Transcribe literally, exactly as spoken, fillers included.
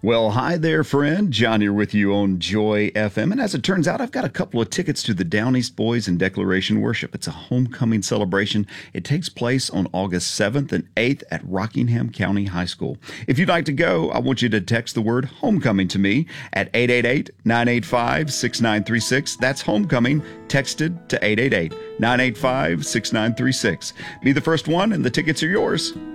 Well, hi there, friend. John here with you on Joy F M. And as it turns out, I've got a couple of tickets to the Down East Boys in Declaration Worship. It's a homecoming celebration. It takes place on August seventh and eighth at Rockingham County High School. If you'd like to go, I want you to text the word homecoming to me at eight eight eight, nine eight five, six nine three six. That's homecoming, texted to eight eight eight, nine eight five, six nine three six. Be the first one, and the tickets are yours.